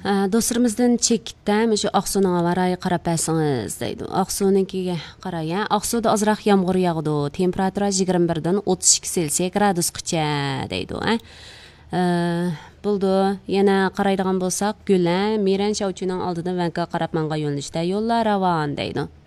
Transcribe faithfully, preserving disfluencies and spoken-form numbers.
Do'stlarimizdan chekitdan shu Oqsuning avariga qarab bersangiz deydi. Oqsuninkiga qarang, Oqsuda ozroq yomg'ir yog'di. Temperatura yigirma birdan o'ttiz ikki Selsiya gradusgacha deydi. Buldu yana qaraydigan bo'lsak, Gullar Miran Shovchining oldidan Vanka qarab manga yo'nalishda yo'llar ravon deydi.